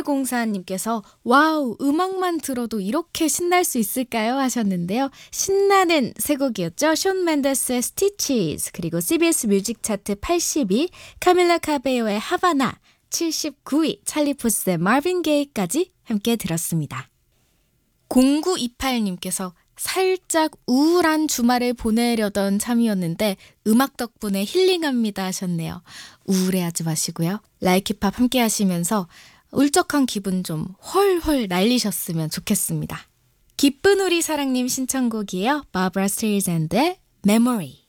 0104님께서 와우, 음악만 들어도 이렇게 신날 수 있을까요? 하셨는데요. 신나는 세 곡이었죠. 숀 맨데스의 Stitches, 그리고 CBS 뮤직 차트 82, 카밀라 카베요의 하바나, 79위 찰리 푸스의 Marvin Gaye까지 함께 들었습니다. 0928님께서 살짝 우울한 주말을 보내려던 참이었는데 음악 덕분에 힐링합니다 하셨네요. 우울해하지 마시고요. 라이키팝 함께 하시면서 울적한 기분 좀 헐헐 날리셨으면 좋겠습니다. 기쁜 우리 사랑님 신청곡이에요. 바브라 스트레이샌드의 Memory.